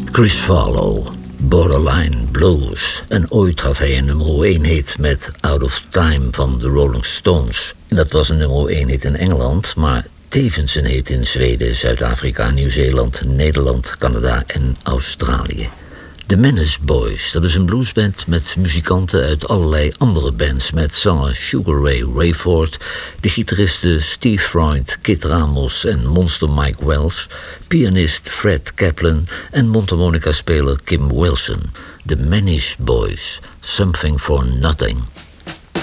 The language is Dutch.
Chris Farlow, Borderline Blues. En ooit had hij een nummer 1 hit met Out of Time van de Rolling Stones. En dat was een nummer 1 hit in Engeland, maar tevens een hit in Zweden, Zuid-Afrika, Nieuw-Zeeland, Nederland, Canada en Australië. The Menace Boys, dat is een bluesband met muzikanten uit allerlei andere bands, met zanger Sugar Ray Rayford, de gitaristen Steve Freund, Kid Ramos en monster Mike Wells, pianist Fred Kaplan en mondharmonica-speler Kim Wilson. The Menace Boys, Something for Nothing.